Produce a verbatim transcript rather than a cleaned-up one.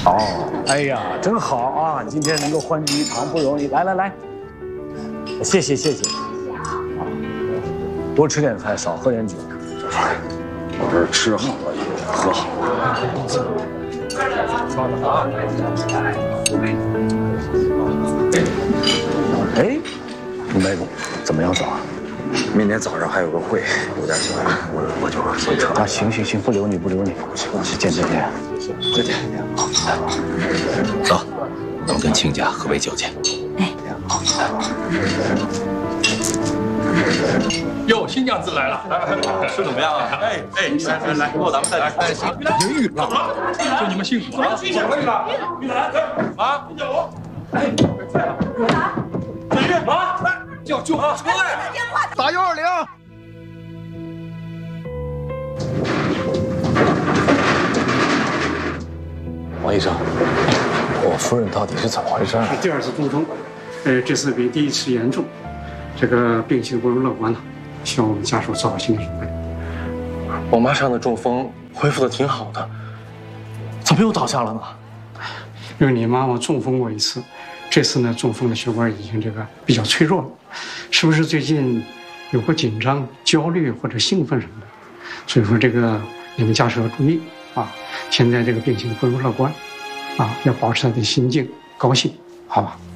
哦，哎呀，真好啊！今天能够欢聚一堂不容易，来来来，谢谢谢谢。啊，多吃点菜，少喝点酒。 我这吃好了也喝好了。 哎，吴梅总，怎么样走啊？ 明天早上还有个会，有点事，我我就先撤。 啊，行行行，不留你不留你，行，见再见。 再见。好， 走，咱们跟亲家喝杯酒去。 哎， 哟，新娘子来了， 吃怎么样啊？ 哎哎，来来来， 以后咱们再来。哎，行， 人遇了，祝你们幸福啊！玉兰，玉兰，啊，玉兰，哎，玉兰，子玉啊，来叫救护车呀！ 打幺二零。 王医生，我夫人到底是怎么回事？ 是第二次中风，呃，这次比第一次严重，这个病情不容乐观了，希望我们家属做好心理准备。 我妈上的中风恢复的挺好的，怎么又倒下了呢？ 因为你妈妈中风过一次，这次呢中风的血管已经这个比较脆弱了，是不是最近有过紧张、焦虑或者兴奋什么的？所以说这个你们家属要注意啊。现在这个病情不容乐观，啊，要保持他的心境高兴，好吧？